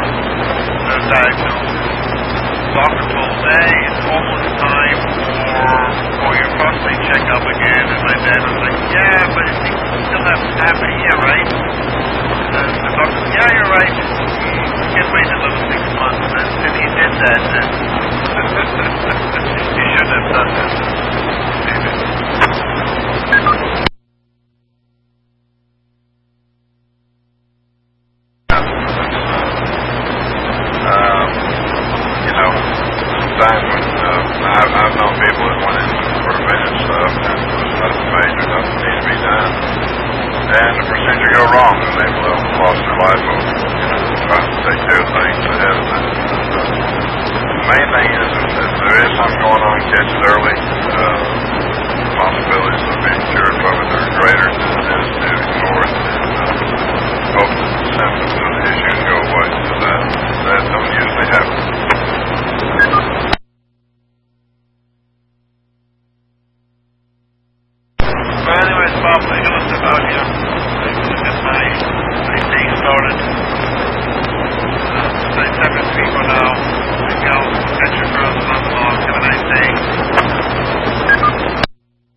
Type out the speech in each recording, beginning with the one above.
diagnosed. Doctor told me, hey, it's almost time for your prostate checkup again. And my dad was like, yeah, but you still have half a year, right? And the doctor said, yeah, you're right. You can wait another 6 months. And he did that. He shouldn't have done that. I've known people that went in for preventive stuff and it was nothing major, nothing needed to be done. And the procedure go wrong and they've lost their life over, trying to take care of things ahead of time. The main thing is if there is something going on, catch it early. Possibilities of being cured from it are greater than it is to ignore it and hope that the symptoms of the issue go away. So that don't usually happen. Well, anyways, Bob, I'm going to step out here. Get my day started. It's 7:03 for now. Maybe I'll catch you for another long. Have a nice day.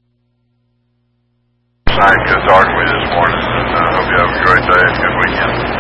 Sorry, good talking with you this morning, and I hope you have a great day and good weekend.